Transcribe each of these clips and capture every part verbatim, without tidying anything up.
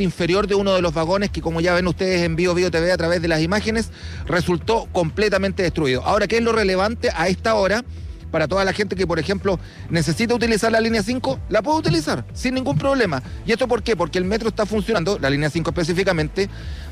parte inferior de uno de los vagones que, como ya ven ustedes en Bio Bio T V a través de las imágenes, resultó completamente destruido. Ahora, ¿qué es lo relevante a esta hora? Para toda la gente que, por ejemplo, necesita utilizar la línea cinco, la puede utilizar sin ningún problema. ¿Y esto por qué? Porque el metro está funcionando, la línea cinco específicamente,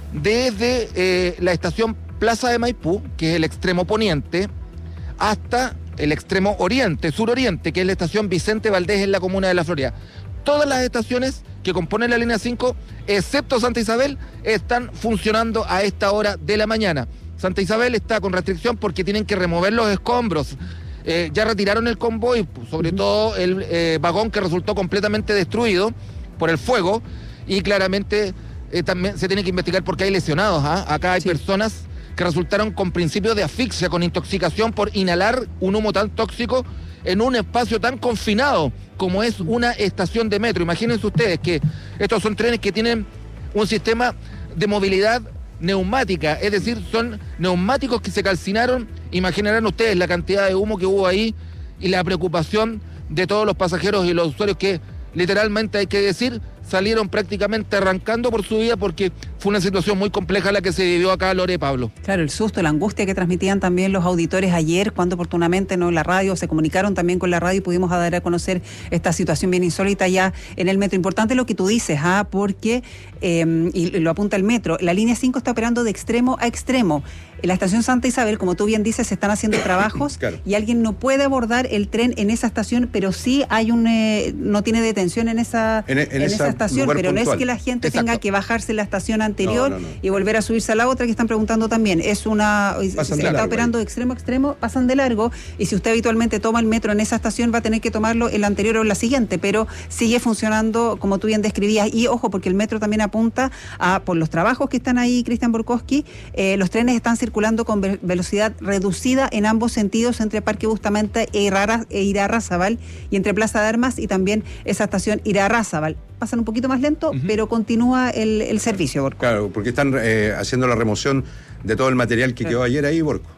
desde eh, la estación Plaza de Maipú, que es el extremo poniente, hasta el extremo oriente, suroriente, que es la estación Vicente Valdés en la comuna de La Florida. Todas las estaciones que componen la línea cinco, excepto Santa Isabel, están funcionando a esta hora de la mañana. Santa Isabel está con restricción porque tienen que remover los escombros. Eh, ya retiraron el convoy, sobre todo el eh, vagón que resultó completamente destruido por el fuego, y claramente eh, también se tiene que investigar porque hay lesionados. ¿ah? Acá hay sí. personas que resultaron con principios de asfixia, con intoxicación por inhalar un humo tan tóxico en un espacio tan confinado como es una estación de metro. Imagínense ustedes que estos son trenes que tienen un sistema de movilidad neumática, es decir, son neumáticos que se calcinaron. Imaginarán ustedes la cantidad de humo que hubo ahí y la preocupación de todos los pasajeros y los usuarios que, literalmente hay que decir, salieron prácticamente arrancando por su vida porque fue una situación muy compleja la que se vivió acá, Lore, Pablo. Claro, el susto, la angustia que transmitían también los auditores ayer, cuando oportunamente no en la radio se comunicaron también con la radio y pudimos dar a conocer esta situación bien insólita ya en el metro. Importante lo que tú dices, ¿ah? porque, eh, y lo apunta el metro, la línea cinco está operando de extremo a extremo. En la estación Santa Isabel, como tú bien dices, se están haciendo trabajos claro. y alguien no puede abordar el tren en esa estación, pero sí hay un, eh, no tiene detención en esa, en, en en esa, esa estación, pero puntual. No es que la gente Exacto. tenga que bajarse en la estación anterior no, no, no. y volver a subirse a la otra, que están preguntando también. Es una, se está largo, operando ahí. de extremo a extremo, pasan de largo, y si usted habitualmente toma el metro en esa estación, va a tener que tomarlo en la anterior o en la siguiente, pero sigue funcionando como tú bien describías. Y ojo, porque el metro también apunta a, por los trabajos que están ahí, Cristian Borkowski, eh, los trenes están circulando con ve- velocidad reducida en ambos sentidos entre Parque Bustamante e, Irarra- e Irarrázaval, y entre Plaza de Armas y también esa estación Irarrázaval. Pasan un poquito más lento, uh-huh. pero continúa el, el servicio, Borco. Claro, porque están eh, haciendo la remoción de todo el material que claro. quedó ayer ahí, Borco.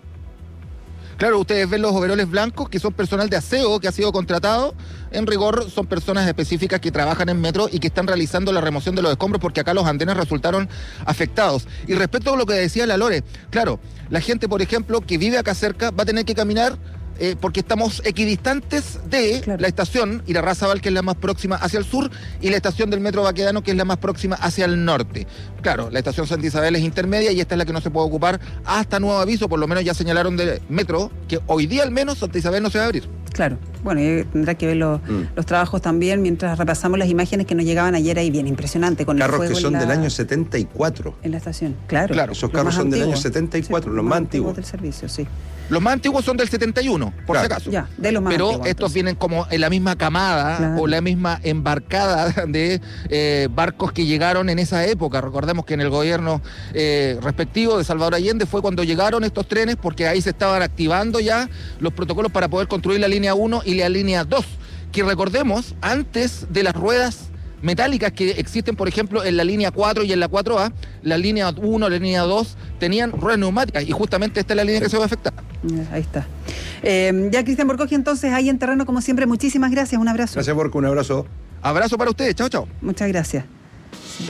Claro, ustedes ven los overoles blancos, que son personal de aseo que ha sido contratado. En rigor, son personas específicas que trabajan en metro y que están realizando la remoción de los escombros, porque acá los andenes resultaron afectados. Y respecto a lo que decía la Lore, claro, la gente, por ejemplo, que vive acá cerca, va a tener que caminar Eh, porque estamos equidistantes de claro. la estación Irarrázaval, que es la más próxima hacia el sur, y la estación del Metro Baquedano, que es la más próxima hacia el norte. Claro, la estación Santa Isabel es intermedia y esta es la que no se puede ocupar hasta nuevo aviso. Por lo menos ya señalaron de metro que hoy día al menos Santa Isabel no se va a abrir. Claro, bueno, y tendrá que ver lo, mm. los trabajos también mientras repasamos las imágenes que nos llegaban ayer ahí, bien impresionante. Con carros el fuego que son la, del año setenta y cuatro. En la estación, claro. claro Esos carros son antiguos. del año setenta y cuatro, sí, los más antiguos. del servicio, sí. Los más antiguos son del setenta y uno, por claro. si acaso. Ya, de los más Pero antiguos, estos entonces. vienen como en la misma camada claro. o la misma embarcada de eh, barcos que llegaron en esa época. Recordemos que en el gobierno eh, respectivo de Salvador Allende fue cuando llegaron estos trenes, porque ahí se estaban activando ya los protocolos para poder construir la línea uno y la línea dos, que recordemos, antes de las ruedas metálicas que existen, por ejemplo, en la línea cuatro y en la cuatro A, la línea uno, la línea dos, tenían ruedas neumáticas, y justamente esta es la línea sí. que se va a afectar. Ahí está. Eh, ya, Cristian Borkowski, entonces, ahí en terreno, como siempre, muchísimas gracias, un abrazo. Gracias, Borco, un abrazo. Abrazo para ustedes, chao, chao. Muchas gracias. Sí,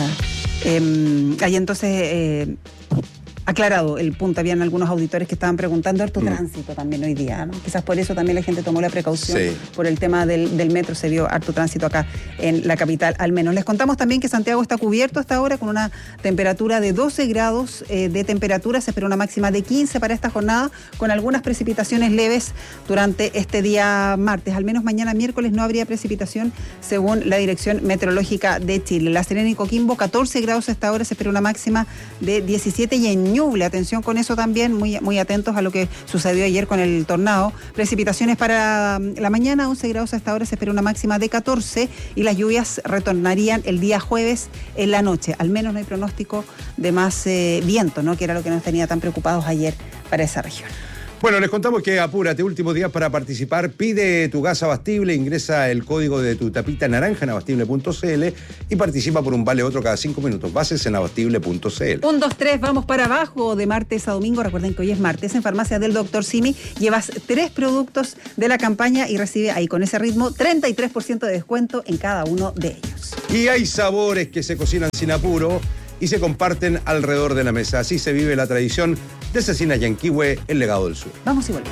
ya. Eh, ahí entonces... Eh, aclarado el punto, habían algunos auditores que estaban preguntando harto mm. tránsito también hoy día, ¿no? Quizás por eso también la gente tomó la precaución, sí. por el tema del, del metro, se vio harto tránsito acá en la capital al menos. Les contamos también que Santiago está cubierto hasta ahora con una temperatura de doce grados eh, de temperatura, se espera una máxima de quince para esta jornada, con algunas precipitaciones leves durante este día martes. Al menos mañana miércoles no habría precipitación según la Dirección Meteorológica de Chile. La Serena y Coquimbo, catorce grados hasta ahora, se espera una máxima de diecisiete, y en Ñuble, atención con eso también, muy, muy atentos a lo que sucedió ayer con el tornado. Precipitaciones para la mañana, once grados hasta ahora, se espera una máxima de catorce, y las lluvias retornarían el día jueves en la noche. Al menos no hay pronóstico de más eh, viento, ¿no? Que era lo que nos tenía tan preocupados ayer para esa región. Bueno, les contamos que apúrate, últimos días para participar. Pide tu gas abastible, ingresa el código de tu tapita naranja en abastible punto c l y participa por un vale otro cada cinco minutos. Bases en abastible punto c l. Un, dos, tres, vamos para abajo de martes a domingo. Recuerden que hoy es martes. En Farmacia del Doctor Simi llevas tres productos de la campaña y recibe ahí con ese ritmo treinta y tres por ciento de descuento en cada uno de ellos. Y hay sabores que se cocinan sin apuro y se comparten alrededor de la mesa. Así se vive la tradición de Cecinas Yanquihue, el legado del sur. Vamos y volvemos.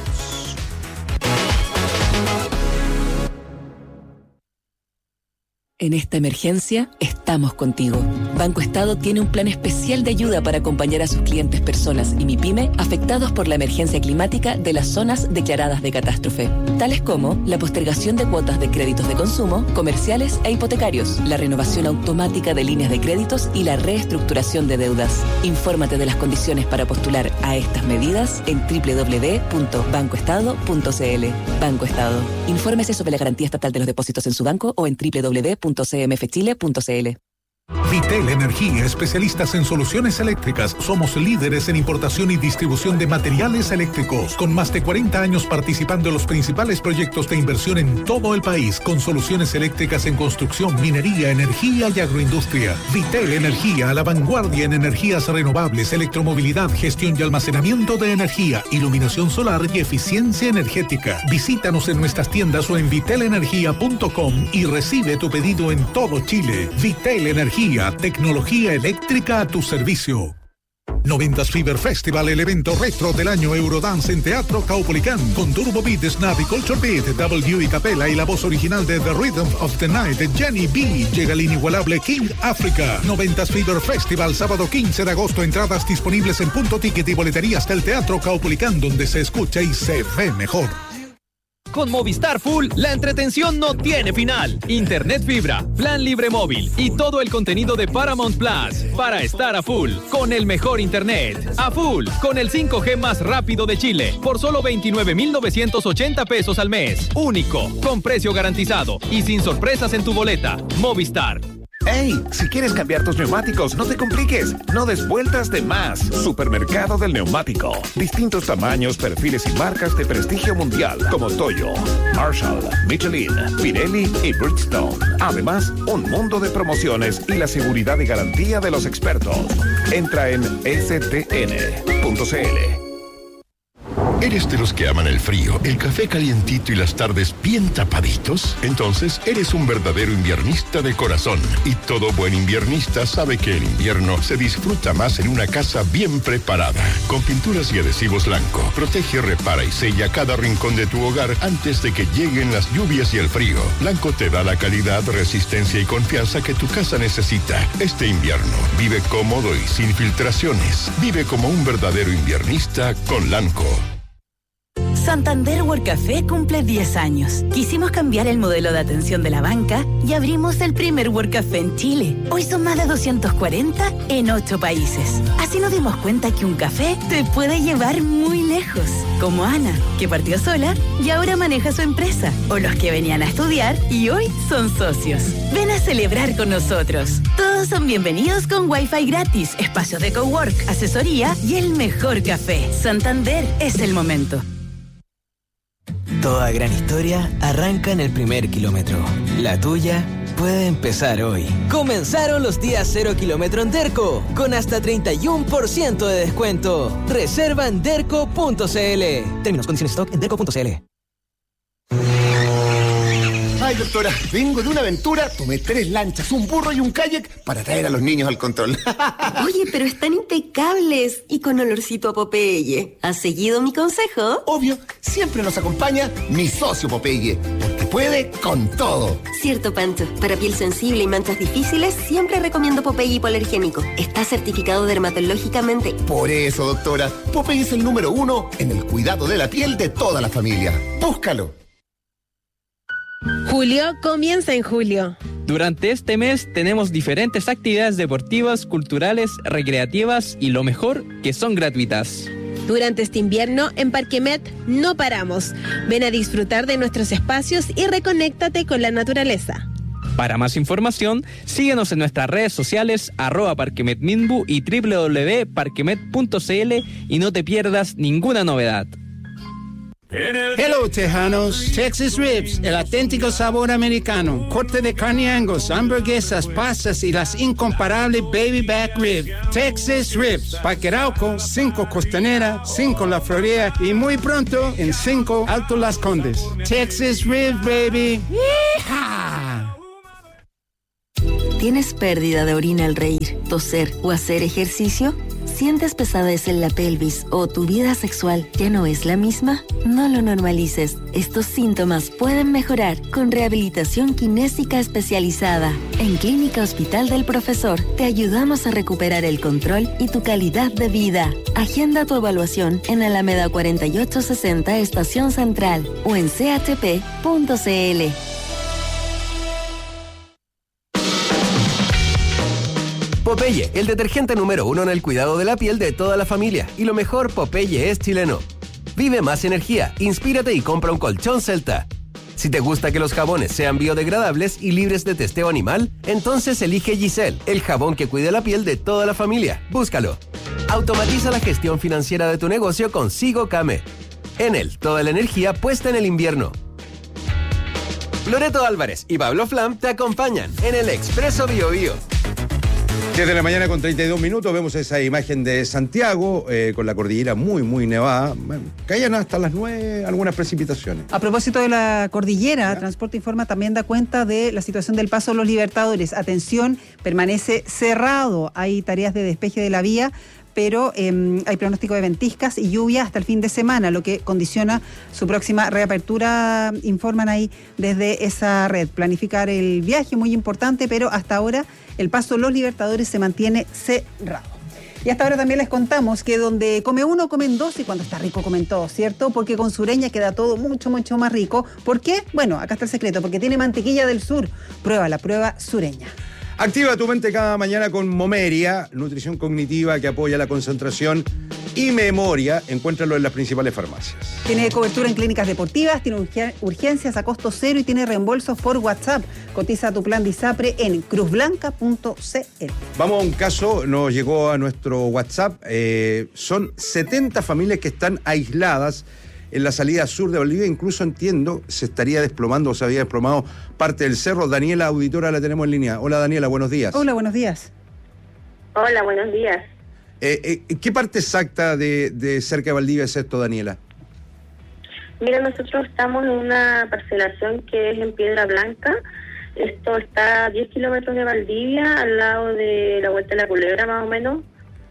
En esta emergencia, estamos contigo. Banco Estado tiene un plan especial de ayuda para acompañar a sus clientes personas y MIPYME afectados por la emergencia climática de las zonas declaradas de catástrofe, tales como la postergación de cuotas de créditos de consumo, comerciales e hipotecarios, la renovación automática de líneas de créditos y la reestructuración de deudas. Infórmate de las condiciones para postular a estas medidas en doble u doble u doble u punto banco estado punto c l. Banco Estado. Infórmese sobre la garantía estatal de los depósitos en su banco o en doble u doble u doble u punto c m f chile punto c l. Vitel Energía, especialistas en soluciones eléctricas. Somos líderes en importación y distribución de materiales eléctricos, con más de cuarenta años participando en los principales proyectos de inversión en todo el país, con soluciones eléctricas en construcción, minería, energía y agroindustria. Vitel Energía, a la vanguardia en energías renovables, electromovilidad, gestión y almacenamiento de energía, iluminación solar y eficiencia energética. Visítanos en nuestras tiendas o en vitel energía punto com y recibe tu pedido en todo Chile. Vitel Energía, tecnología eléctrica a tu servicio. noventas Fever Festival, el evento retro del año Eurodance en Teatro Caupolicán, con Turbo Beat, Snap y Culture Beat, W y Capella y la voz original de The Rhythm of the Night, Jenny B. Llega el inigualable King Africa. noventas Fever Festival, sábado quince de agosto. Entradas disponibles en Punto Ticket y boleterías del Teatro Caupolicán, donde se escucha y se ve mejor. Con Movistar Full, la entretención no tiene final. Internet fibra, plan libre móvil y todo el contenido de Paramount Plus para estar a full con el mejor internet. A full con el cinco G más rápido de Chile por solo veintinueve mil novecientos ochenta pesos al mes. Único, con precio garantizado y sin sorpresas en tu boleta. Movistar. ¡Ey! Si quieres cambiar tus neumáticos, no te compliques. No des vueltas de más. Supermercado del Neumático. Distintos tamaños, perfiles y marcas de prestigio mundial como Toyo, Marshall, Michelin, Pirelli y Bridgestone. Además, un mundo de promociones y la seguridad y garantía de los expertos. Entra en s t n punto c l. ¿Eres de los que aman el frío, el café calientito y las tardes bien tapaditos? Entonces, eres un verdadero inviernista de corazón. Y todo buen inviernista sabe que el invierno se disfruta más en una casa bien preparada. Con pinturas y adhesivos Lanco, protege, repara y sella cada rincón de tu hogar antes de que lleguen las lluvias y el frío. Lanco te da la calidad, resistencia y confianza que tu casa necesita. Este invierno, vive cómodo y sin filtraciones. Vive como un verdadero inviernista con Lanco. Santander World Café cumple diez años. Quisimos cambiar el modelo de atención de la banca y abrimos el primer World Café en Chile. Hoy son más de doscientos cuarenta en ocho países. Así nos dimos cuenta que un café te puede llevar muy lejos. Como Ana, que partió sola y ahora maneja su empresa. O los que venían a estudiar y hoy son socios. Ven a celebrar con nosotros. Todos son bienvenidos con Wi-Fi gratis, espacios de cowork, asesoría y el mejor café. Santander es el momento. Toda gran historia arranca en el primer kilómetro. La tuya puede empezar hoy. Comenzaron los días cero kilómetro en Derco, con hasta treinta y uno por ciento de descuento. Reserva en derco punto c l. Términos, condiciones, stock en derco punto c l. Ay, doctora, vengo de una aventura, tomé tres lanchas, un burro y un kayak para traer a los niños al control. Oye, pero están impecables y con olorcito a Popeye. ¿Has seguido mi consejo? Obvio, siempre nos acompaña mi socio Popeye, porque puede con todo. Cierto, Pancho. Para piel sensible y manchas difíciles, siempre recomiendo Popeye hipoalergénico. Está certificado dermatológicamente. Por eso, doctora, Popeye es el número uno en el cuidado de la piel de toda la familia. Búscalo. Julio comienza en julio. Durante este mes tenemos diferentes actividades deportivas, culturales, recreativas y lo mejor, que son gratuitas. Durante este invierno, en Parquemet no paramos. Ven a disfrutar de nuestros espacios y reconéctate con la naturaleza. Para más información, síguenos en nuestras redes sociales, arroba parquemetminbu y doble u doble u doble u punto parquemet punto c l y no te pierdas ninguna novedad. Hello, Tejanos. Texas Ribs, el auténtico sabor americano. Corte de carne Angus, hamburguesas, pastas y las incomparables Baby Back Rib. Texas Ribs, Parque Arauco, cinco Costanera, cinco La Florida y muy pronto en cinco Alto Las Condes. Texas Ribs, baby. ¡Yeehaw! ¿Tienes pérdida de orina al reír, toser o hacer ejercicio? ¿Sientes pesadez en la pelvis o tu vida sexual ya no es la misma? No lo normalices. Estos síntomas pueden mejorar con rehabilitación kinésica especializada. En Clínica Hospital del Profesor te ayudamos a recuperar el control y tu calidad de vida. Agenda tu evaluación en Alameda cuarenta y ocho sesenta Estación Central o en c h p punto c l. Popeye, el detergente número uno en el cuidado de la piel de toda la familia. Y lo mejor, Popeye es chileno. Vive más energía, inspírate y compra un colchón Celta. Si te gusta que los jabones sean biodegradables y libres de testeo animal, entonces elige Giselle, el jabón que cuida la piel de toda la familia. Búscalo. Automatiza la gestión financiera de tu negocio con Sigo Came. En él, toda la energía puesta en el invierno. Loreto Álvarez y Pablo Flam te acompañan en el Expreso Bio Bio. diez de la mañana con treinta y dos minutos, vemos esa imagen de Santiago eh, con la cordillera muy, muy nevada. Bueno, caían hasta las nueve algunas precipitaciones. A propósito de la cordillera, ¿ya? Transporte Informa también da cuenta de la situación del Paso Los Libertadores. Atención, permanece cerrado. Hay tareas de despeje de la vía, pero eh, hay pronóstico de ventiscas y lluvia hasta el fin de semana, lo que condiciona su próxima reapertura, informan ahí desde esa red. Planificar el viaje, muy importante, pero hasta ahora el Paso Los Libertadores se mantiene cerrado. Y hasta ahora también les contamos que donde come uno, comen dos, y cuando está rico comen todos, ¿cierto? Porque con Sureña queda todo mucho, mucho más rico. ¿Por qué? Bueno, acá está el secreto, porque tiene mantequilla del sur. Prueba la prueba Sureña. Activa tu mente cada mañana con Momeria, nutrición cognitiva que apoya la concentración y memoria. Encuéntralo en las principales farmacias. Tiene cobertura en clínicas deportivas, tiene urgencias a costo cero y tiene reembolsos por WhatsApp. Cotiza tu plan de ISAPRE en cruz blanca punto c l. Vamos a un caso, nos llegó a nuestro WhatsApp. Eh, son setenta familias que están aisladas en la salida sur de Bolivia. Incluso entiendo, se estaría desplomando o se había desplomado parte del cerro. Daniela, auditora, la tenemos en línea. Hola, Daniela, buenos días. Hola, buenos días. Hola, buenos días. Eh, eh, ¿Qué parte exacta de, de cerca de Valdivia es esto, Daniela? Mira, nosotros estamos en una parcelación que es en Piedra Blanca. Esto está a diez kilómetros de Valdivia, al lado de la Vuelta de la Culebra, más o menos,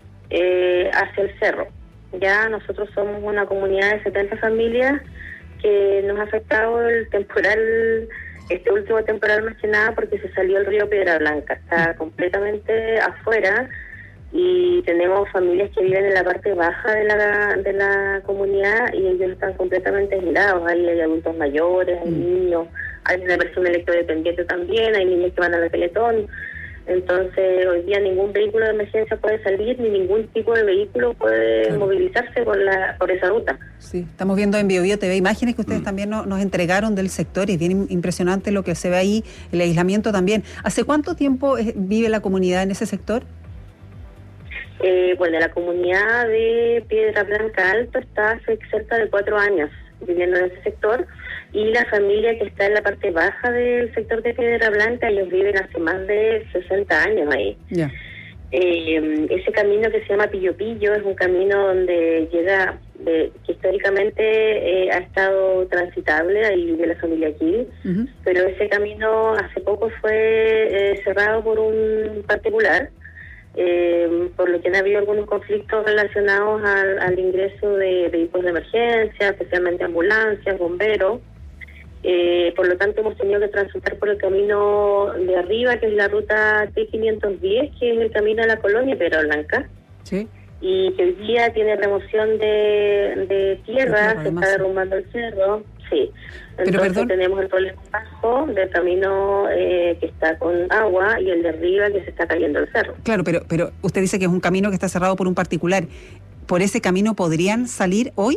eh, hacia el cerro. Ya nosotros somos una comunidad de setenta familias que nos ha afectado el temporal, este último temporal más que nada porque se salió el río Piedra Blanca, está completamente afuera y tenemos familias que viven en la parte baja de la de la comunidad y ellos están completamente aislados. Ahí hay adultos mayores, hay niños, hay una persona electrodependiente también, hay niños que van a la Teletón. Entonces, hoy día ningún vehículo de emergencia puede salir, ni ningún tipo de vehículo puede claro. movilizarse por la por esa ruta. Sí, estamos viendo en Bio Bio T V imágenes que ustedes mm. también no, nos entregaron del sector y es bien impresionante lo que se ve ahí, el aislamiento también. ¿Hace cuánto tiempo vive la comunidad en ese sector? Eh, bueno, la comunidad de Piedra Blanca Alto está hace cerca de cuatro años viviendo en ese sector. Y la familia que está en la parte baja del sector de Piedra Blanca, ellos viven hace más de sesenta años ahí. Yeah. Eh, ese camino que se llama Pillo Pillo es un camino donde llega, de, que históricamente eh, ha estado transitable, ahí vive la familia aquí, uh-huh. pero ese camino hace poco fue eh, cerrado por un particular, eh, por lo que han habido algunos conflictos relacionados al, al ingreso de vehículos de emergencia, especialmente ambulancias, bomberos. Eh, por lo tanto hemos tenido que transitar por el camino de arriba, que es la ruta T quinientos diez, que es el camino a la colonia Piedra Blanca. Sí. Y que hoy día tiene remoción de, de tierra, se está derrumbando el cerro. Sí. Entonces Pero, tenemos el problema bajo del camino eh, que está con agua y el de arriba que se está cayendo el cerro. Claro, pero, pero usted dice que es un camino que está cerrado por un particular. ¿Por ese camino podrían salir hoy?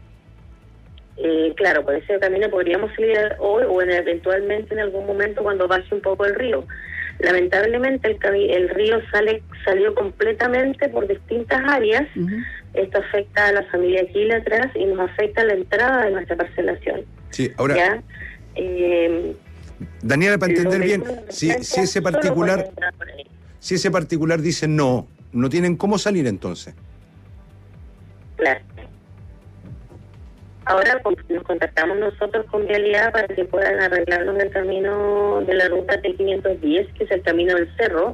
Eh, claro, por ese camino podríamos salir hoy o en, eventualmente en algún momento cuando baje un poco el río. Lamentablemente el, cami- el río sale salió completamente por distintas áreas, uh-huh. esto afecta a la familia aquí atrás y nos afecta a la entrada de nuestra parcelación. Sí, ahora... ¿Ya? Eh, Daniela, para entender bien, si, si ese particular si ese particular dice no, no tienen cómo salir entonces. Claro. Ahora nos contactamos nosotros con Vialidad para que puedan arreglarnos el camino de la ruta T quinientos diez, que es el camino del cerro,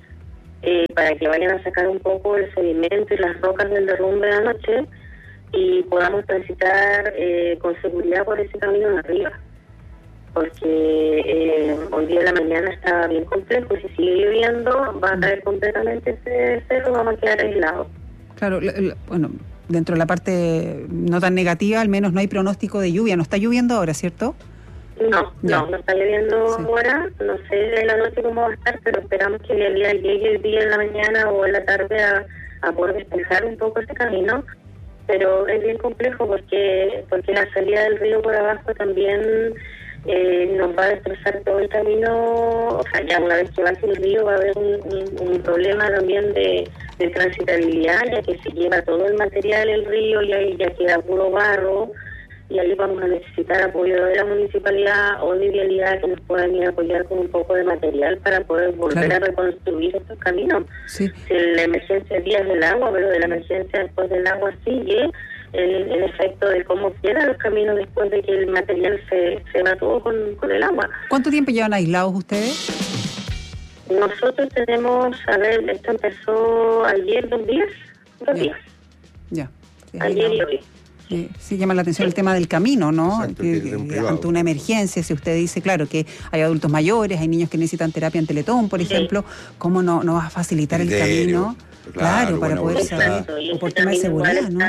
eh, para que vayan a sacar un poco el sedimento y las rocas del derrumbe de anoche y podamos transitar eh, con seguridad por ese camino de arriba. Porque eh, hoy día de la mañana está bien complejo y si sigue lloviendo va a caer completamente ese cerro, vamos a quedar aislados. Claro, la, la, bueno, dentro de la parte no tan negativa, al menos no hay pronóstico de lluvia. ¿No está lloviendo ahora, cierto? No, ya. no, no está lloviendo sí. ahora, no sé de la noche cómo va a estar, pero esperamos que el día llegue el día en la mañana o en la tarde a, a poder despejar un poco ese camino. Pero es bien complejo porque porque la salida del río por abajo también... Eh, nos va a destrozar todo el camino. O sea, ya una vez que baje el río va a haber un, un, un problema también de, de transitabilidad, ya que se lleva todo el material el río y ahí ya queda puro barro, y ahí vamos a necesitar apoyo de la municipalidad o de Vialidad que nos puedan ir a apoyar con un poco de material para poder volver claro. a reconstruir estos caminos. Sí. Si la emergencia el día es del agua, pero de la emergencia después del agua sigue el, el efecto de cómo quedan los caminos después de que el material se, se va todo con, con el agua. ¿Cuánto tiempo llevan aislados ustedes? Nosotros tenemos, a ver, esto empezó ayer, dos días, dos ya. días. Ya. Ayer y hoy. Sí, sí llama la atención el tema del camino, ¿no? Exacto, que, que que, ante una emergencia, si usted dice, claro, que hay adultos mayores, hay niños que necesitan terapia en Teletón, por ejemplo, ¿cómo no, no va a facilitar el camino? Claro, claro para poder saber, o por tema de seguridad, ¿no?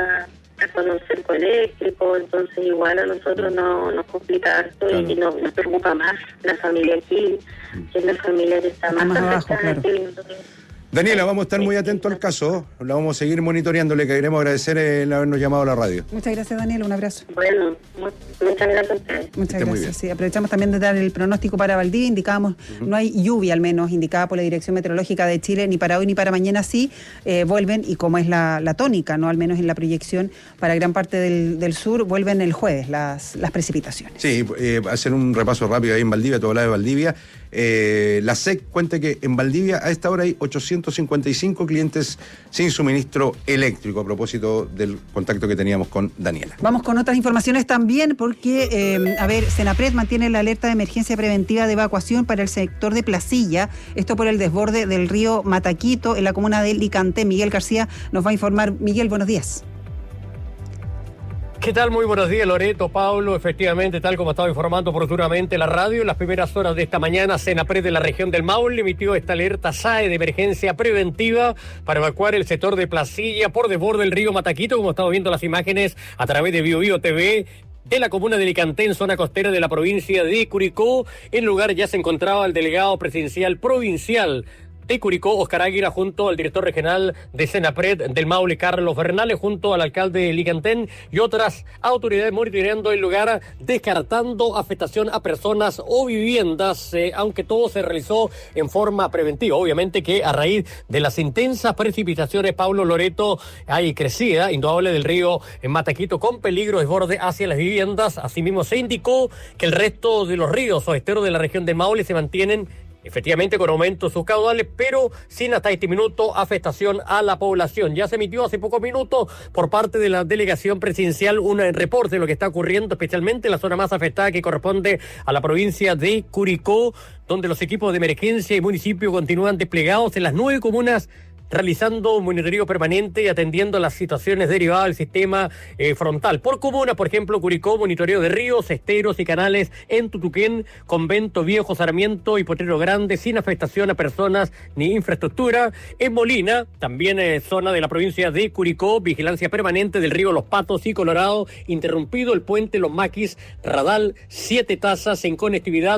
Con un cerco eléctrico, entonces igual a nosotros no, nos complica harto claro. y nos, nos preocupa más la familia aquí, que es la familia que está, está más, más abajo, claro. Daniela, vamos a estar muy atentos al caso, la vamos a seguir monitoreando, le queremos agradecer el habernos llamado a la radio. Muchas gracias, Daniela, un abrazo. Bueno, muchas gracias a ustedes. Muchas gracias, sí, aprovechamos también de dar el pronóstico para Valdivia, indicábamos, uh-huh. no hay lluvia al menos indicada por la Dirección Meteorológica de Chile, ni para hoy ni para mañana sí, eh, vuelven, y como es la, la tónica, no al menos en la proyección para gran parte del, del sur, vuelven el jueves las, las precipitaciones. Sí, eh, hacer un repaso rápido ahí en Valdivia, todo lado de Valdivia. Eh, la S E C cuenta que en Valdivia a esta hora hay ochocientos cincuenta y cinco clientes sin suministro eléctrico, a propósito del contacto que teníamos con Daniela. Vamos con otras informaciones también, porque, eh, a ver, Senapred mantiene la alerta de emergencia preventiva de evacuación para el sector de Placilla, esto por el desborde del río Mataquito en la comuna de Licantén. Miguel García nos va a informar. Miguel, buenos días. ¿Qué tal? Muy buenos días, Loreto, Pablo. Efectivamente, tal como estaba informando oportunamente la radio, en las primeras horas de esta mañana, Senapred de la región del Maule emitió esta alerta S A E de emergencia preventiva para evacuar el sector de Placilla por desborde del río Mataquito, como estamos viendo las imágenes a través de Bio Bio T V, de la comuna de Licantén, zona costera de la provincia de Curicó. En el lugar ya se encontraba el delegado presidencial provincial de Curicó, Oscar Águila, junto al director regional de Senapred del Maule, Carlos Bernales, junto al alcalde de Licantén y otras autoridades monitoreando el lugar, descartando afectación a personas o viviendas, eh, aunque todo se realizó en forma preventiva. Obviamente que a raíz de las intensas precipitaciones, Pablo, Loreto, hay crecida indudable del río en Mataquito con peligro de desborde hacia las viviendas. Asimismo se indicó que el resto de los ríos o esteros de la región del Maule se mantienen efectivamente con aumento de sus caudales, pero sin hasta este minuto afectación a la población. Ya se emitió hace pocos minutos por parte de la delegación presidencial un reporte de lo que está ocurriendo, especialmente en la zona más afectada que corresponde a la provincia de Curicó, donde los equipos de emergencia y municipio continúan desplegados en las nueve comunas, realizando un monitoreo permanente y atendiendo las situaciones derivadas del sistema eh, frontal. Por comuna, por ejemplo, Curicó, monitoreo de ríos, esteros y canales en Tutuquén, Convento Viejo, Sarmiento y Potrero Grande, sin afectación a personas ni infraestructura. En Molina, también eh, zona de la provincia de Curicó, vigilancia permanente del río Los Patos y Colorado, interrumpido el puente Los Maquis, Radal, Siete Tazas en conectividad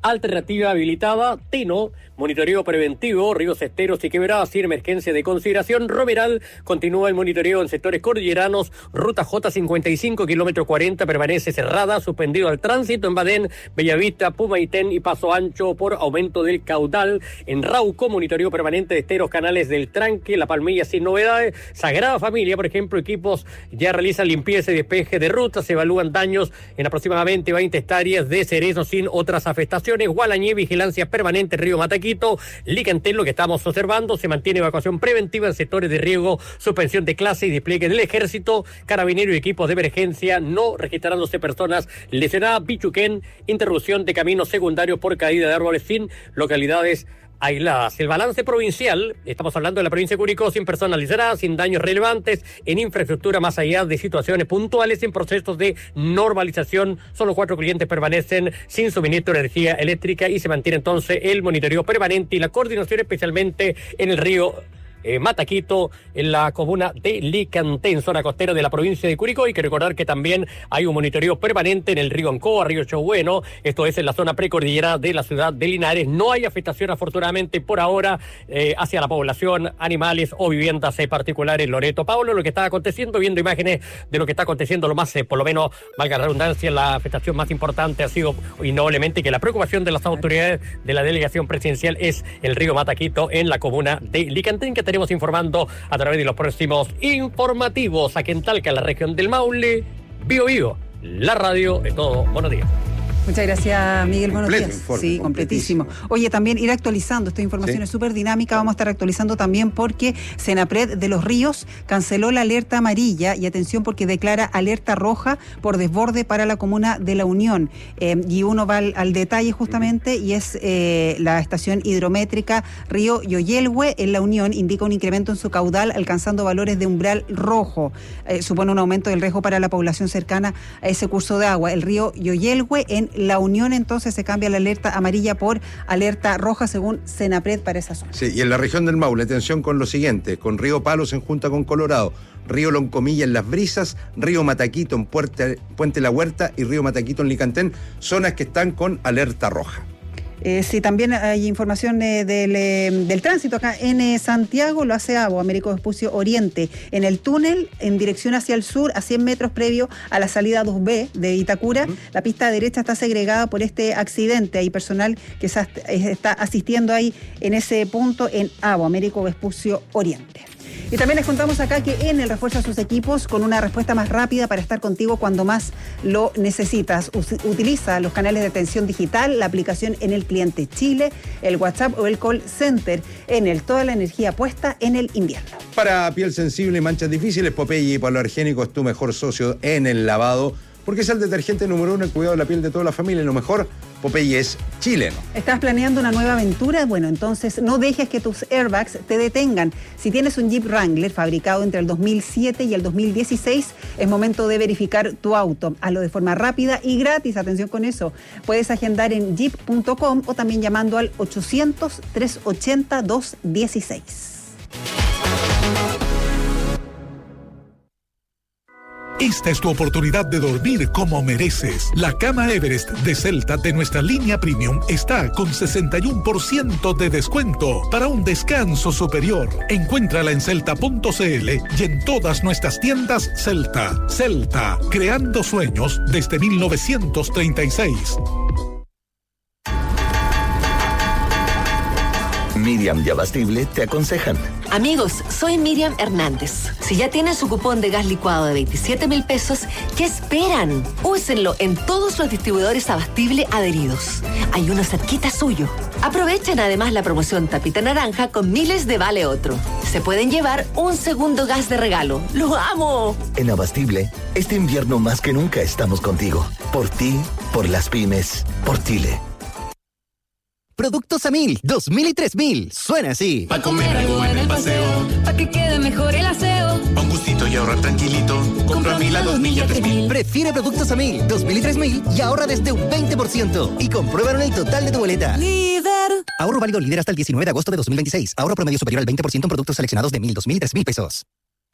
Alternativa habilitada, Teno, monitoreo preventivo, ríos esteros y quebradas sin emergencia de consideración. Romeral, continúa el monitoreo en sectores cordilleranos. Ruta J cincuenta y cinco, kilómetro cuarenta, permanece cerrada, suspendido al tránsito en Badén, Bellavista, Pumaitén y Paso Ancho por aumento del caudal. En Rauco, monitoreo permanente de esteros, canales del Tranque, La Palmilla sin novedades. Sagrada Familia, por ejemplo, equipos ya realizan limpieza y despeje de rutas, se evalúan daños en aproximadamente veinte hectáreas de cerezo sin otras afectaciones. Gualañé, vigilancia permanente, Río Mataquito. Licantén, lo que estamos observando, se mantiene evacuación preventiva en sectores de riego, suspensión de clase y despliegue del ejército. Carabinero y equipos de emergencia, no registrándose personas lesionadas. Pichuquén, interrupción de caminos secundarios por caída de árboles sin localidades aisladas. El balance provincial, estamos hablando de la provincia de Curicó, sin personas lesionadas, sin daños relevantes en infraestructura, más allá de situaciones puntuales en procesos de normalización. Solo cuatro clientes permanecen sin suministro de energía eléctrica y se mantiene entonces el monitoreo permanente y la coordinación, especialmente en el río Eh, Mataquito, en la comuna de Licantén, zona costera de la provincia de Curicó. Hay que recordar que también hay un monitoreo permanente en el río Ancoa, río Chobueno, esto es en la zona precordillera de la ciudad de Linares. No hay afectación, afortunadamente, por ahora, eh, hacia la población, animales o viviendas eh, particulares. Loreto, Pablo, lo que está aconteciendo, viendo imágenes de lo que está aconteciendo, lo más, eh, por lo menos, valga la redundancia, la afectación más importante ha sido, innoblemente, que la preocupación de las autoridades de la delegación presidencial es el río Mataquito en la comuna de Licantén, que tenemos informando a través de los próximos informativos aquí en Talca, en la región del Maule. Bio Bio, la radio de todo. Buenos días. Muchas gracias, Miguel. Buenos Completo, días. informe, sí, completísimo. completísimo. Oye, también ir actualizando, esta información Sí. es súper dinámica, vamos a estar actualizando también porque Senapred de Los Ríos canceló la alerta amarilla y atención porque declara alerta roja por desborde para la comuna de La Unión. Eh, y uno va al, al detalle justamente y es eh, la estación hidrométrica Río Yoyelhue en La Unión, indica un incremento en su caudal alcanzando valores de umbral rojo. Eh, supone un aumento del riesgo para la población cercana a ese curso de agua. El río Yoyelhue en La Unión, entonces se cambia la alerta amarilla por alerta roja según Senapred para esa zona. Sí, y en la región del Maule, atención con lo siguiente, con Río Palos en junta con Colorado, Río Loncomilla en Las Brisas, Río Mataquito en Puerte, Puente La Huerta y Río Mataquito en Licantén, zonas que están con alerta roja. Eh, sí, también hay información eh, del, eh, del tránsito acá en eh, Santiago, lo hace AVO, Américo Vespucio Oriente, en el túnel en dirección hacia el sur, a cien metros previo a la salida dos B de Itacura. Uh-huh. La pista derecha está segregada por este accidente. Hay personal que está asistiendo ahí en ese punto en AVO, Américo Vespucio Oriente. Y también les contamos acá que Enel refuerza sus equipos con una respuesta más rápida para estar contigo cuando más lo necesitas. Utiliza los canales de atención digital, la aplicación Enel Cliente Chile, el WhatsApp o el call center. Enel, toda la energía puesta en el invierno. Para piel sensible y manchas difíciles, Popeye Hipoalergénico es tu mejor socio en el lavado, porque es el detergente número uno en el cuidado de la piel de toda la familia. Lo mejor, Popeye es chileno. ¿Estás planeando una nueva aventura? Bueno, entonces no dejes que tus airbags te detengan. Si tienes un Jeep Wrangler fabricado entre el dos mil siete y el dos mil dieciséis, es momento de verificar tu auto. Hazlo de forma rápida y gratis, atención con eso. Puedes agendar en jeep punto com o también llamando al ochocientos, trescientos ochenta, doscientos dieciséis. Esta es tu oportunidad de dormir como mereces. La cama Everest de Celta de nuestra línea Premium está con sesenta y uno por ciento de descuento para un descanso superior. Encuéntrala en celta punto cl y en todas nuestras tiendas Celta. Celta, creando sueños desde mil novecientos treinta y seis. Miriam y Abastible te aconsejan. Amigos, soy Miriam Hernández. Si ya tienen su cupón de gas licuado de veintisiete mil pesos, ¿qué esperan? Úsenlo en todos los distribuidores Abastible adheridos. Hay uno cerquita suyo. Aprovechen además la promoción Tapita Naranja con miles de Vale Otro. Se pueden llevar un segundo gas de regalo. ¡Lo amo! En Abastible, este invierno más que nunca estamos contigo. Por ti, por las pymes, por Chile. Productos a mil, dos mil y tres mil. Suena así. Pa' comer algo en el paseo, pa' que quede mejor el aseo. Pa' un gustito y ahorrar tranquilito. Compra a mil, a dos mil y a tres mil. Prefiere productos a mil, dos mil y tres mil y ahorra desde un veinte por ciento. Y compruébalo en el total de tu boleta. Líder. Ahorro válido líder hasta el diecinueve de agosto de dos mil veintiséis. Ahorro promedio superior al veinte por ciento en productos seleccionados de mil, dos mil y tres mil pesos.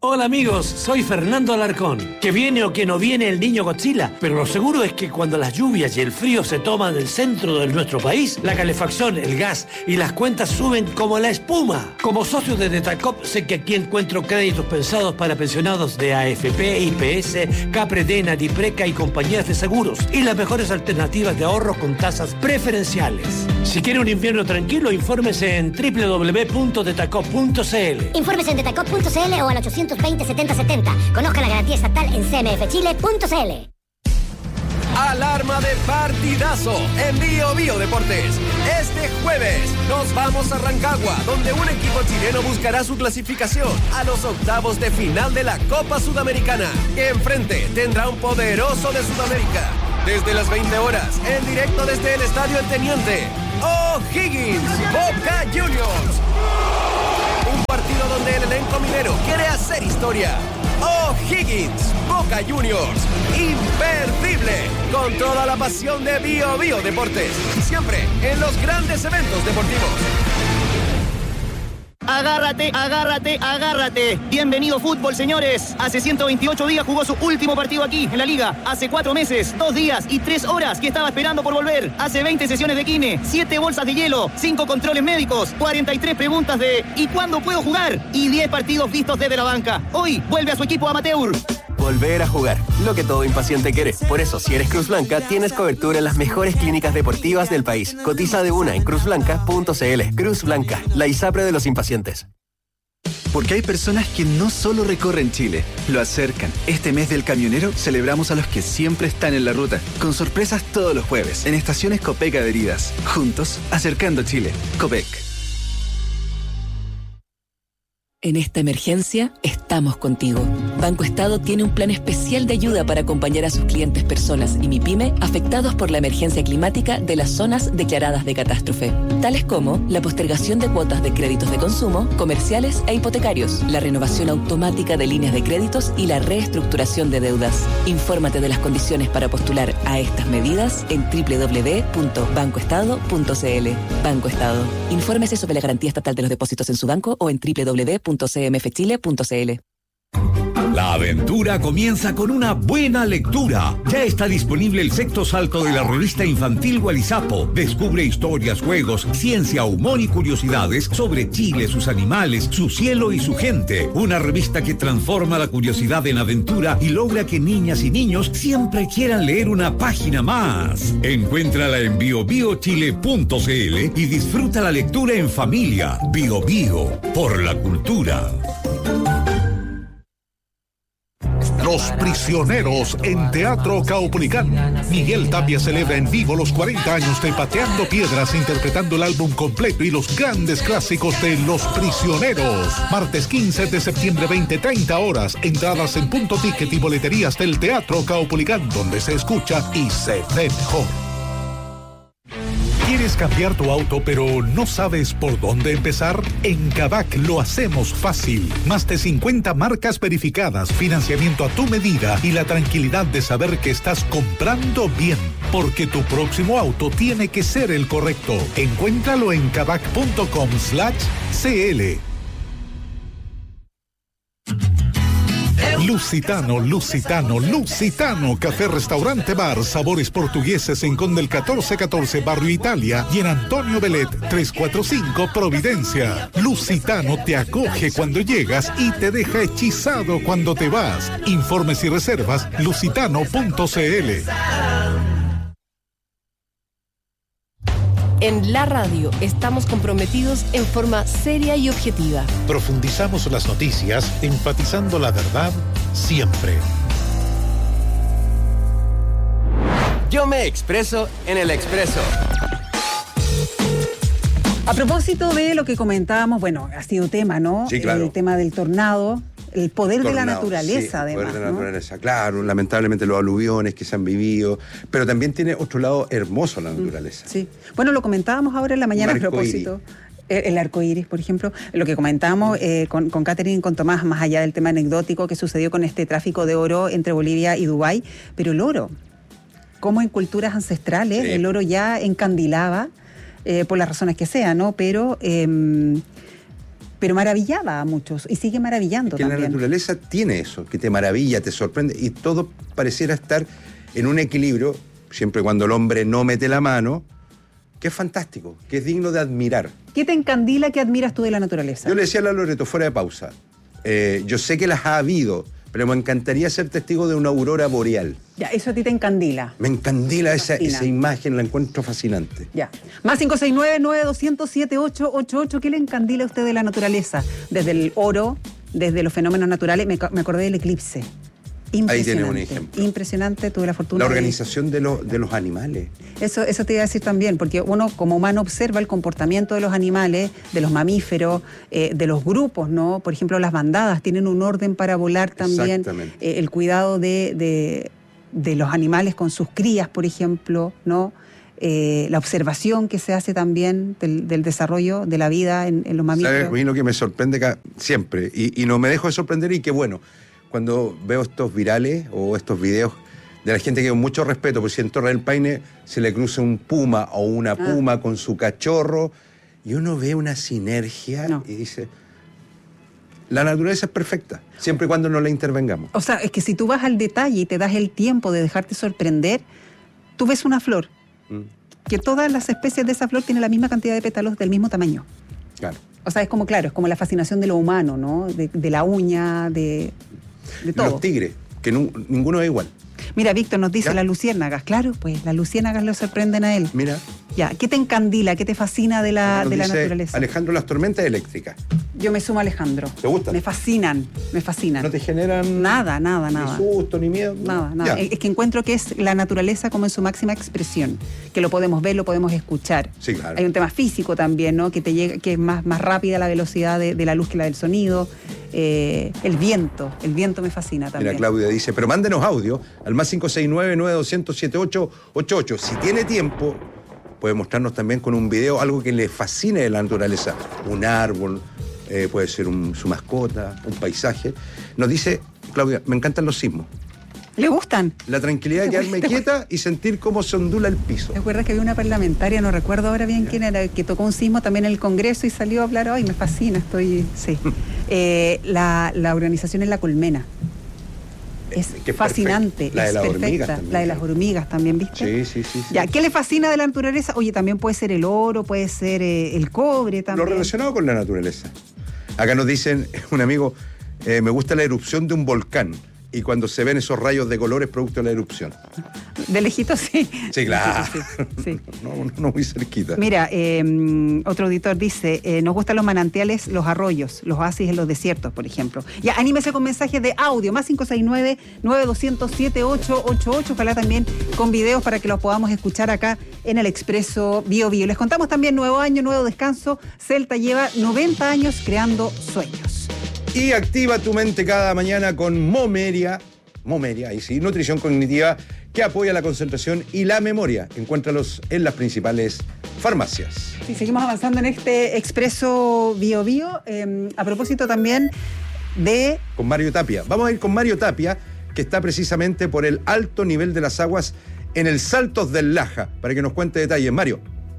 Hola amigos, soy Fernando Alarcón. Que viene o que no viene el niño Godzilla, pero lo seguro es que cuando las lluvias y el frío se toman el centro de nuestro país, la calefacción, el gas y las cuentas suben como la espuma. Como socio de Detacop, sé que aquí encuentro créditos pensados para pensionados de A F P, I P S, Capredena, Dipreca y compañías de seguros, y las mejores alternativas de ahorro con tasas preferenciales. Si quiere un invierno tranquilo, infórmese en doble u doble u doble u punto detacop punto c l. Infórmese en detacop punto c l o al ochocientos veinte setenta setenta. Conozca la garantía estatal en c m f chile punto c l. Alarma de partidazo en Bio Bio Deportes. Este jueves nos vamos a Rancagua, donde un equipo chileno buscará su clasificación a los octavos de final de la Copa Sudamericana. Enfrente tendrá un poderoso de Sudamérica. Desde las veinte horas, en directo desde el Estadio El Teniente, O'Higgins, Boca Juniors. Un partido donde el elenco minero quiere hacer historia. O'Higgins, Boca Juniors, imperdible, con toda la pasión de Bio Bio Deportes, siempre en los grandes eventos deportivos. Agárrate, agárrate, agárrate. Bienvenido fútbol, señores. Hace ciento veintiocho días jugó su último partido aquí, en la Liga. Hace cuatro meses, dos días y tres horas que estaba esperando por volver. Hace veinte sesiones de kine, siete bolsas de hielo, cinco controles médicos, cuarenta y tres preguntas de ¿y cuándo puedo jugar? Y diez partidos vistos desde la banca. Hoy vuelve a su equipo amateur. Volver a jugar, lo que todo impaciente quiere. Por eso, si eres Cruz Blanca, tienes cobertura en las mejores clínicas deportivas del país. Cotiza de una en cruz blanca punto c l. Cruz Blanca, la ISAPRE de los impacientes. Porque hay personas que no solo recorren Chile, lo acercan. Este mes del camionero celebramos a los que siempre están en la ruta, con sorpresas todos los jueves, en estaciones Copec adheridas. Juntos, acercando Chile. Copec. En esta emergencia, estamos contigo. Banco Estado tiene un plan especial de ayuda para acompañar a sus clientes personas y MIPYME afectados por la emergencia climática de las zonas declaradas de catástrofe, tales como la postergación de cuotas de créditos de consumo, comerciales e hipotecarios, la renovación automática de líneas de créditos y la reestructuración de deudas. Infórmate de las condiciones para postular a estas medidas en doble u doble u doble u punto banco estado punto c l. Banco Estado. Infórmese sobre la garantía estatal de los depósitos en su banco o en doble u doble u doble u punto c m f chile punto c l. La aventura comienza con una buena lectura. Ya está disponible el sexto salto de la revista infantil Gualizapo. Descubre historias, juegos, ciencia, humor y curiosidades sobre Chile, sus animales, su cielo y su gente. Una revista que transforma la curiosidad en aventura y logra que niñas y niños siempre quieran leer una página más. Encuéntrala en bio bio chile punto c l y disfruta la lectura en familia. Bio Bio, por la cultura. Los Prisioneros en Teatro Caupolicán. Miguel Tapia celebra en vivo los cuarenta años de Pateando Piedras, interpretando el álbum completo y los grandes clásicos de Los Prisioneros. Martes quince de septiembre, veinte treinta horas. Entradas en Punto Ticket y boleterías del Teatro Caupolicán, donde se escucha y se ve mejor. ¿Quieres cambiar tu auto pero no sabes por dónde empezar? En Kavak lo hacemos fácil. Más de cincuenta marcas verificadas, financiamiento a tu medida y la tranquilidad de saber que estás comprando bien. Porque tu próximo auto tiene que ser el correcto. Encuéntralo en kavak punto com slash c l. Lusitano, Lusitano, Lusitano, café, restaurante, bar, sabores portugueses en Conde el catorce catorce, Barrio Italia, y en Antonio Belet, trescientos cuarenta y cinco, Providencia. Lusitano te acoge cuando llegas y te deja hechizado cuando te vas. Informes y reservas, lusitano punto c l. En la radio estamos comprometidos en forma seria y objetiva. Profundizamos las noticias, enfatizando la verdad siempre. Yo me expreso en el Expreso. A propósito de lo que comentábamos, bueno, ha sido tema, ¿no? Sí, claro. El tema del tornado. El poder Tornado, de la naturaleza, sí, además. El poder de la ¿no? naturaleza, claro. Lamentablemente los aluviones que se han vivido, pero también tiene otro lado hermoso la naturaleza. Sí. Bueno, lo comentábamos ahora en la mañana a propósito. El, el arco iris, por ejemplo, lo que comentábamos eh, con, con Catherine y con Tomás, más allá del tema anecdótico que sucedió con este tráfico de oro entre Bolivia y Dubái, pero el oro, como en culturas ancestrales, sí. El oro ya encandilaba, eh, por las razones que sean, ¿no? Pero... Eh, pero maravillaba a muchos y sigue maravillando que también. La naturaleza tiene eso, que te maravilla, te sorprende y todo pareciera estar en un equilibrio, siempre cuando el hombre no mete la mano, que es fantástico, que es digno de admirar. ¿Qué te encandila, qué admiras tú de la naturaleza? Yo le decía a la Loreto, fuera de pausa, eh, yo sé que las ha habido, pero me encantaría ser testigo de una aurora boreal. Ya, eso a ti te encandila. Me encandila esa, esa imagen, la encuentro fascinante. Ya. Más cinco seis nueve, nueve dos cero cero, siete ocho ocho ocho. ¿Qué le encandila a usted de la naturaleza? Desde el oro, desde los fenómenos naturales. Me, me acordé del eclipse. Ahí tiene un ejemplo. Impresionante, tuve la fortuna. La organización de, de, los, de los animales. Eso, eso te iba a decir también, porque uno como humano observa el comportamiento de los animales, de los mamíferos, eh, de los grupos, ¿no? Por ejemplo, las bandadas tienen un orden para volar también. Exactamente. Eh, el cuidado de, de, de los animales con sus crías, por ejemplo, ¿no? Eh, la observación que se hace también del, del desarrollo de la vida en, en los mamíferos. ¿Sabes? A mí lo que me sorprende acá, siempre, y, y no me dejo de sorprender, y qué bueno, cuando veo estos virales o estos videos de la gente que con mucho respeto, por si en Torre del Paine se le cruza un puma o una puma ah. con su cachorro, y uno ve una sinergia no. y dice, la naturaleza es perfecta, siempre y cuando no la intervengamos. O sea, es que si tú vas al detalle y te das el tiempo de dejarte sorprender, tú ves una flor, mm. que todas las especies de esa flor tienen la misma cantidad de pétalos del mismo tamaño. Claro. O sea, es como, claro, es como la fascinación de lo humano, ¿no? De, de la uña, de... de todo. Los tigres, que no, ninguno es igual. Mira, Víctor nos dice ¿Ya? las luciérnagas. Claro, pues las luciérnagas lo sorprenden a él. Mira. Ya, ¿qué te encandila, qué te fascina de la, de la naturaleza? Alejandro, las tormentas eléctricas. Yo me sumo a Alejandro. ¿Te gustan? Me fascinan, me fascinan. ¿No te generan nada, nada, nada? Ni susto, ni miedo. Nada, nada. Ya. Es que encuentro que es la naturaleza como en su máxima expresión, que lo podemos ver, lo podemos escuchar. Sí, claro. Hay un tema físico también, ¿no? Que te llega, que es más, más rápida la velocidad de, de la luz que la del sonido. Eh, el viento, el viento me fascina también. Mira, Claudia dice, pero mándenos audio al más cinco seis nueve, nueve dos cero cero, siete ocho ocho ocho. Si tiene tiempo, puede mostrarnos también con un video algo que le fascine de la naturaleza. Un árbol, eh, puede ser un, su mascota, un paisaje. Nos dice, Claudia, me encantan los sismos. ¿Le gustan? La tranquilidad de quedarme quieta y sentir cómo se ondula el piso. ¿Te acuerdas que había una parlamentaria, no recuerdo ahora bien quién era, que tocó un sismo también en el Congreso y salió a hablar? Ay, me fascina, estoy... Sí. eh, la, la organización en La Colmena. Es que fascinante, la es de las perfecta. Hormigas también, la de las hormigas también, ¿viste? Sí, sí, sí, sí. Ya, ¿qué le fascina de la naturaleza? Oye, también puede ser el oro, puede ser eh, el cobre también. Lo relacionado con la naturaleza. Acá nos dicen, un amigo, eh, me gusta la erupción de un volcán. Y cuando se ven esos rayos de colores producto de la erupción. De lejito, sí. Sí, claro. Sí, sí, sí. No, no, no muy cerquita. Mira, eh, otro auditor dice, eh, nos gustan los manantiales, los arroyos, los oasis en los desiertos, por ejemplo. Ya, anímese con mensajes de audio, más cinco seis nueve, nueve dos cero cero, siete ocho ocho ocho. Ojalá también con videos para que los podamos escuchar acá en el Expreso Bio Bio. Les contamos también nuevo año, nuevo descanso. Celta lleva noventa años creando sueños. Y activa tu mente cada mañana con Momeria, Momeria, ahí sí, nutrición cognitiva que apoya la concentración y la memoria. Encuéntralos en las principales farmacias. Sí, seguimos avanzando en este Expreso Bio Bio. Eh, a propósito también de... Con Mario Tapia. Vamos a ir con Mario Tapia, que está precisamente por el alto nivel de las aguas en el Saltos del Laja, para que nos cuente detalles. Mario.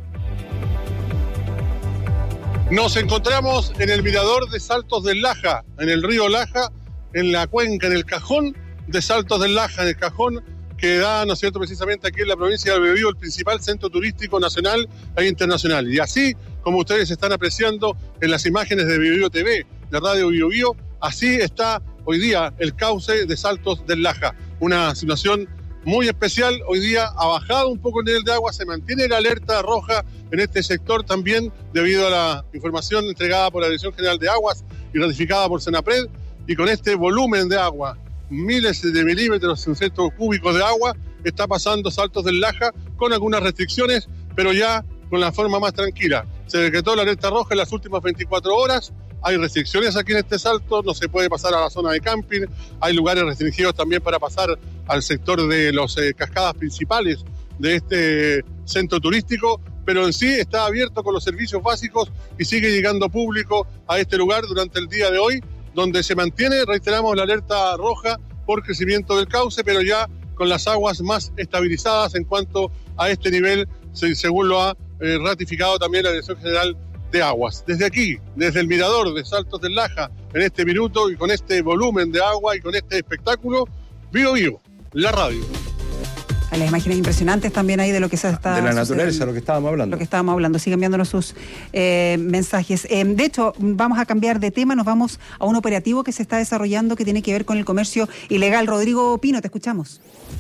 Nos encontramos en el mirador de Saltos del Laja, en el río Laja, en la cuenca, en el cajón de Saltos del Laja, en el cajón que da, ¿no es cierto?, precisamente aquí en la provincia de Biobío, el principal centro turístico nacional e internacional. Y así, como ustedes están apreciando en las imágenes de Biobío T V, de Radio Biobío, así está hoy día el cauce de Saltos del Laja. Una situación muy especial. Hoy día ha bajado un poco el nivel de agua, se mantiene la alerta roja en este sector también debido a la información entregada por la Dirección General de Aguas y ratificada por Senapred, y con este volumen de agua, miles de milímetros en centros cúbicos de agua, está pasando Saltos del Laja con algunas restricciones, pero ya con la forma más tranquila. Se decretó la alerta roja en las últimas veinticuatro horas. Hay restricciones aquí en este salto, no se puede pasar a la zona de camping, hay lugares restringidos también para pasar al sector de las eh, cascadas principales de este centro turístico, pero en sí está abierto con los servicios básicos y sigue llegando público a este lugar durante el día de hoy, donde se mantiene, reiteramos, la alerta roja por crecimiento del cauce, pero ya con las aguas más estabilizadas en cuanto a este nivel, según lo ha eh, ratificado también la Dirección General de aguas. Desde aquí, desde el mirador de Saltos del Laja, en este minuto y con este volumen de agua y con este espectáculo, Vivo Vivo, la radio. Hay las imágenes impresionantes también ahí de lo que se está... De la naturaleza, lo que estábamos hablando. Lo que estábamos hablando, sigan enviándonos sus eh, mensajes. Eh, de hecho, vamos a cambiar de tema, nos vamos a un operativo que se está desarrollando que tiene que ver con el comercio ilegal. Rodrigo Pino, te escuchamos.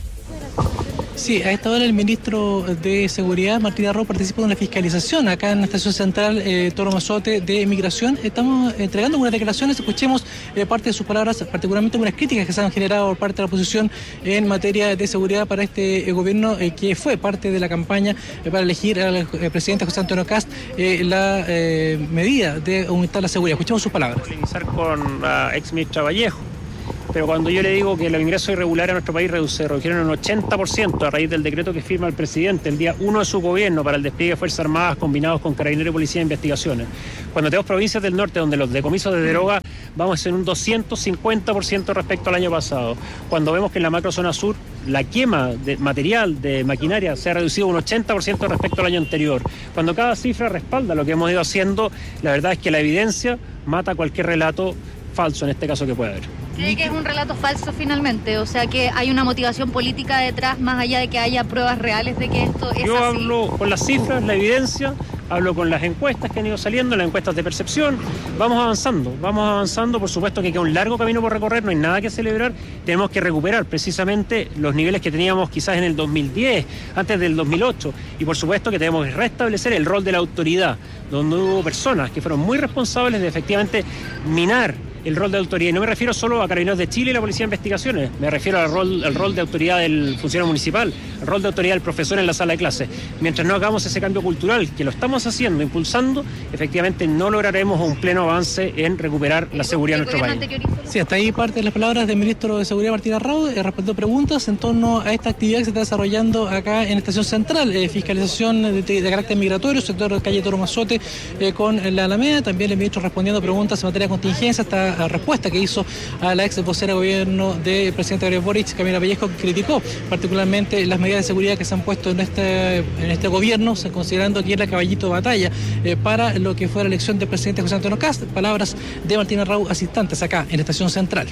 Sí, a esta hora el ministro de Seguridad, Martín Arrau, participa en una fiscalización acá en la Estación Central eh, Toro Mazote de Migración. Estamos entregando unas declaraciones, escuchemos eh, parte de sus palabras, particularmente unas críticas que se han generado por parte de la oposición en materia de seguridad para este eh, gobierno eh, que fue parte de la campaña eh, para elegir al eh, presidente José Antonio Kast eh, la eh, medida de aumentar la seguridad. Escuchemos sus palabras. Polemizar con la ex ministra Vallejo. Pero cuando yo le digo que los ingresos irregulares a nuestro país se redujeron en un ochenta por ciento a raíz del decreto que firma el presidente el día uno de su gobierno para el despliegue de Fuerzas Armadas combinados con Carabineros y Policía de Investigaciones. Cuando tenemos provincias del norte donde los decomisos de droga vamos en un doscientos cincuenta por ciento respecto al año pasado. Cuando vemos que en la macrozona sur la quema de material, de maquinaria, se ha reducido un ochenta por ciento respecto al año anterior. Cuando cada cifra respalda lo que hemos ido haciendo, la verdad es que la evidencia mata cualquier relato falso en este caso que pueda haber. ¿Cree que es un relato falso finalmente? O sea, que hay una motivación política detrás más allá de que haya pruebas reales de que esto es Yo así. hablo con las cifras, la evidencia, hablo con las encuestas que han ido saliendo, las encuestas de percepción. Vamos avanzando, vamos avanzando. Por supuesto que queda un largo camino por recorrer, no hay nada que celebrar. Tenemos que recuperar precisamente los niveles que teníamos quizás en el dos mil diez, antes del dos mil ocho. Y por supuesto que tenemos que restablecer el rol de la autoridad, donde hubo personas que fueron muy responsables de efectivamente minar el rol de autoridad. Y no me refiero solo a Carabineros de Chile y la Policía de Investigaciones, me refiero al rol, al rol de autoridad del funcionario municipal, al rol de autoridad del profesor en la sala de clase. Mientras no hagamos ese cambio cultural, que lo estamos haciendo, impulsando, efectivamente no lograremos un pleno avance en recuperar la seguridad de nuestro país. Sí, hasta ahí parte de las palabras del ministro de Seguridad, Martín Arrau, eh, respondió preguntas en torno a esta actividad que se está desarrollando acá en Estación Central, eh, fiscalización de, de, de carácter migratorio, sector de calle Toro Mazote eh, con la Alameda. También el ministro respondiendo preguntas en materia de contingencia, esta respuesta que hizo a la ex vocera de gobierno del presidente Gabriel Boric, Camila Vallejo, que criticó particularmente las medidas de seguridad que se han puesto en este, en este gobierno, considerando que era caballito de batalla eh, para lo que fue la elección del presidente José Antonio Kast. Palabras de Martín Arrau, asistentes acá en la Estación Central.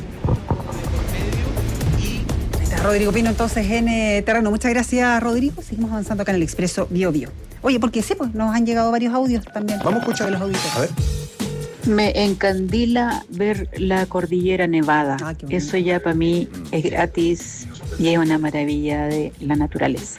Rodrigo Pino, entonces, en eh, terreno. Muchas gracias, Rodrigo. Seguimos avanzando acá en el Expreso Bio Bio. Oye, porque sí, pues nos han llegado varios audios también. Vamos a escuchar los audios. A ver. Me encandila ver la cordillera nevada. Ah, eso ya para mí es gratis y es una maravilla de la naturaleza.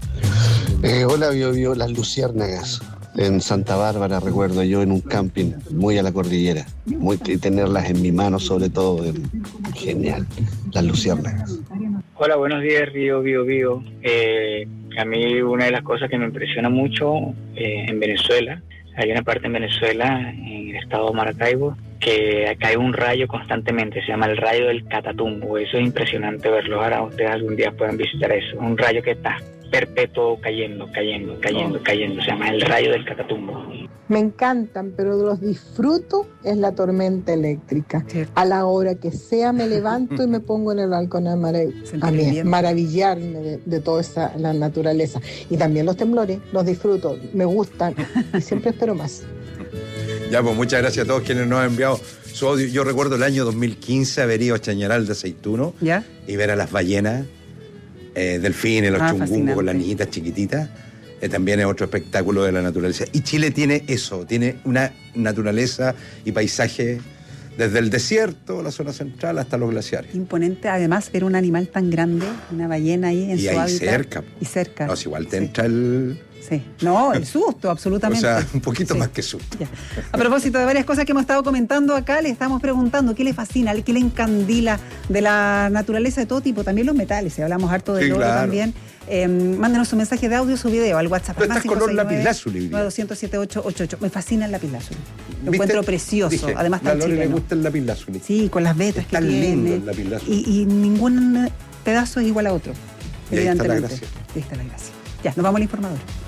Eh, hola, Bio Bio, las luciérnagas. En Santa Bárbara, recuerdo yo, en un camping, muy a la cordillera. Muy, y tenerlas en mi mano, sobre todo, eh, genial. Las luciérnagas. Hola, buenos días, Río Bio Bio. Eh, a mí una de las cosas que me impresiona mucho eh, en Venezuela, hay una parte en Venezuela, en el estado de Maracaibo, que cae un rayo constantemente, se llama el rayo del Catatumbo. Eso es impresionante verlo. Ahora ustedes algún día pueden visitar eso. Un rayo que está perpetuo cayendo, cayendo, cayendo, cayendo. Se llama el rayo del Catatumbo. Me encantan, pero los disfruto es la tormenta eléctrica. Sí. A la hora que sea me levanto y me pongo en el balcón a, marav- a mí, maravillarme de, de toda esa la naturaleza. Y también los temblores, los disfruto, me gustan y siempre espero más. Ya, pues muchas gracias a todos quienes nos han enviado su audio. Yo recuerdo el año dos mil quince haber ido a Chañaral de Aceituno. ¿Ya? Y ver a las ballenas, eh, delfines, los ah, chungumbos con las niñitas chiquititas. Eh, también es otro espectáculo de la naturaleza. Y Chile tiene eso, tiene una naturaleza y paisaje desde el desierto, la zona central, hasta los glaciares. Imponente, además, ver un animal tan grande, una ballena ahí en y su ahí hábitat. cerca. Y cerca. No, si igual te sí. entra el... Sí, no, el susto, absolutamente. O sea, un poquito sí. más que susto. Ya. A propósito de varias cosas que hemos estado comentando acá, le estamos preguntando qué le fascina, qué le encandila de la naturaleza de todo tipo, también los metales, si hablamos harto del sí, oro claro. también. Eh, mándenos su mensaje de audio, su video al WhatsApp. Tú estás color lapislázuli. nueve dos cero siete siete ocho ocho ocho. Me fascina el lapislázuli. Lo encuentro precioso. Dije, además tan chileno. A Lore le gusta el lapislázuli. Sí, con las vetas que tiene. Lindo el lapislázuli. Y, y ningún pedazo es igual a otro. Y ahí está la gracia. Ahí está la gracia. Ya, nos vamos al informador.